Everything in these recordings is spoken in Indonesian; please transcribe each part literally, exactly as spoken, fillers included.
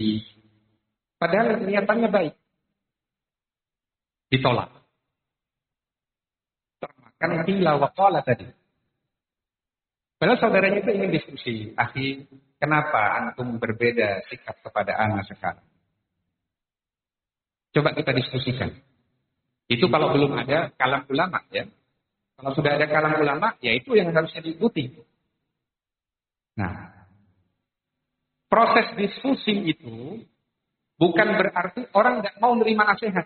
Padahal niatannya baik. Ditolak. Termakan qila wa qala tadi. Padahal saudaranya itu ingin diskusi. Akhi, kenapa antum berbeda sikap kepada ana sekarang? Coba kita diskusikan. Itu kalau belum ada kalam ulama ya. Kalau sudah ada kalam ulama, ya itu yang harusnya diikuti. Nah, proses diskusi itu bukan berarti orang nggak mau menerima nasihat.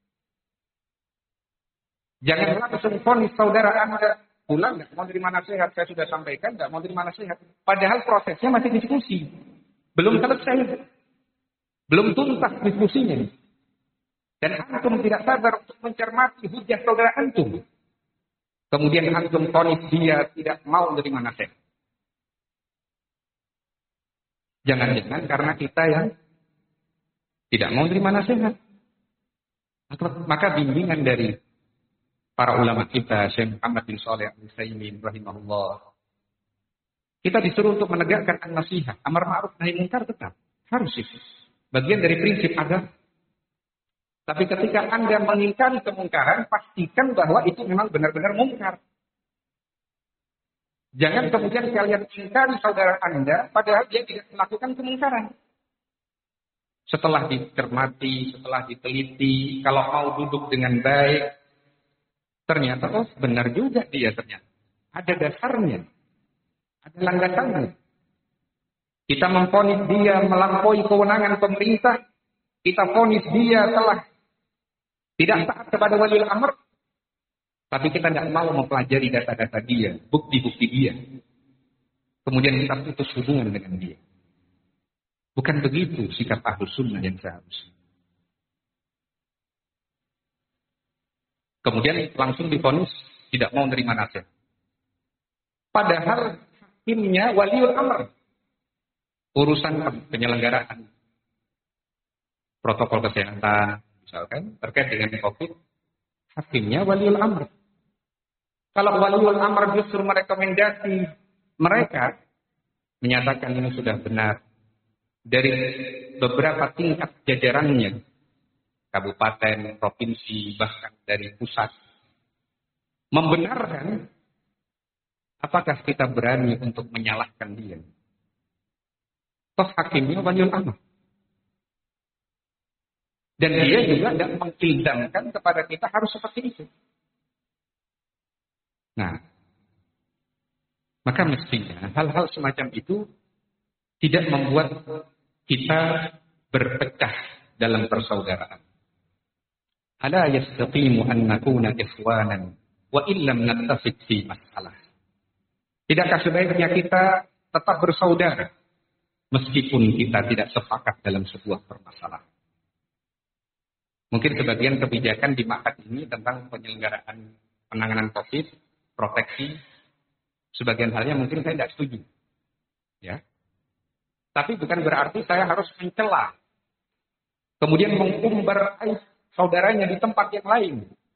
Jangan langsung vonis saudara Anda pulang nggak mau menerima nasihat. Saya sudah sampaikan nggak mau menerima nasihat. Padahal prosesnya masih diskusi, belum selesai, belum tuntas diskusinya. Dan antum tidak sabar untuk mencermati hujah saudara antum. Kemudian antum vonis dia tidak mau menerima nasihat. Jangan-jangan karena kita yang tidak mau menerima nasihat. Maka bimbingan dari para ulama kita, Syekh Muhammad bin Shalih Al-Utsaimin rahimahullah. Kita disuruh untuk menegakkan an-nasihat, amar ma'ruf nahi munkar tetap harus itu. Bagian dari prinsip agama. Tapi ketika Anda mengingkari kemungkaran, pastikan bahwa itu memang benar-benar mungkar. Jangan kemudian kalian ingkari saudara Anda, padahal dia tidak melakukan kemungkaran. Setelah dicermati, setelah diteliti, kalau mau duduk dengan baik, ternyata oh benar juga dia ternyata. Ada dasarnya, ada landasannya. Kita memvonis dia melampaui kewenangan pemerintah, kita vonis dia telah tidak taat kepada waliul amr, tapi kita tidak mau mempelajari data-data dia, bukti-bukti dia. Kemudian kita putus hubungan dengan dia. Bukan begitu sikap Ahlus Sunnah yang seharusnya. Kemudian langsung divonis tidak mau menerima nasihat. Padahal hakimnya waliul amr. Urusan penyelenggaraan protokol kesehatan, misalkan terkait dengan COVID, hakimnya waliul amr. Kalau waliul amr justru merekomendasi mereka menyatakan ini sudah benar dari beberapa tingkat jajarannya, kabupaten, provinsi, bahkan dari pusat, membenarkan, apakah kita berani untuk menyalahkan dia? Toh hakimnya waliul amr. Dan dia juga tidak mengildamkan kepada kita harus seperti itu. Nah, maka mestinya hal-hal semacam itu tidak membuat kita berpecah dalam persaudaraan. Ala yastaqimu an nakuna ikhwanan wa illam nattafiq fi masalah. Tidakkah sebaiknya kita tetap bersaudara meskipun kita tidak sepakat dalam sebuah permasalahan? Mungkin sebagian kebijakan di Ma'had ini tentang penyelenggaraan penanganan COVID, proteksi, sebagian halnya mungkin saya tidak setuju. Ya. Tapi bukan berarti saya harus mencela, kemudian mengumbar aib saudaranya di tempat yang lain.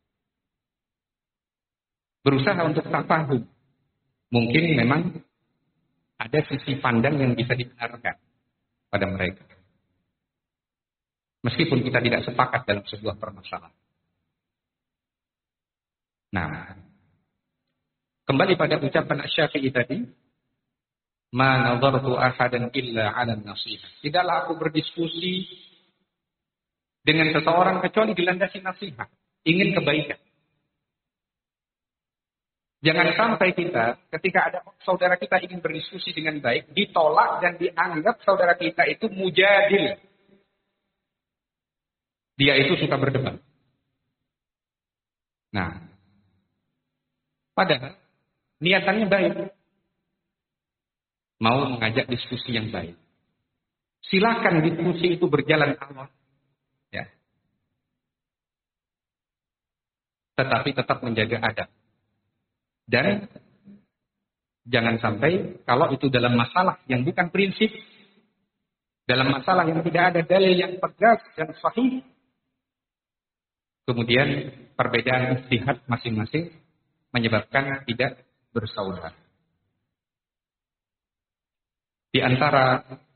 Berusaha untuk tafahum. Mungkin memang ada sisi pandang yang bisa dibenarkan pada mereka. Meskipun kita tidak sepakat dalam sebuah permasalahan. Nah, kembali pada ucapan Asy-Syafi'i tadi, ma nadartu ahadan illa 'ala an-nasiha. Tidaklah aku berdiskusi dengan seseorang kecuali dilandasi nasihat, ingin kebaikan. Jangan sampai kita ketika ada saudara kita ingin berdiskusi dengan baik, ditolak dan dianggap saudara kita itu mujadil. Dia itu suka berdebat. Nah, padahal niatannya baik. Mau mengajak diskusi yang baik. Silakan diskusi itu berjalan alot. Ya. Tetapi tetap menjaga adab. Dan jangan sampai kalau itu dalam masalah yang bukan prinsip, dalam masalah yang tidak ada dalil yang tegas dan sahih, kemudian perbedaan ijtihad masing-masing menyebabkan tidak bersaudara. Di antara